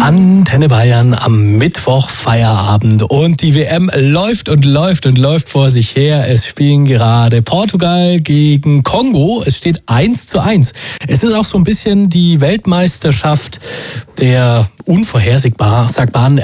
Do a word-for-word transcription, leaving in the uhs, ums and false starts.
Antenne Bayern am Mittwoch Feierabend und die W M läuft und läuft und läuft vor sich her. Es spielen gerade Portugal gegen Kongo. Es steht eins zu eins. Es ist auch so ein bisschen die Weltmeisterschaft der unvorhersagbaren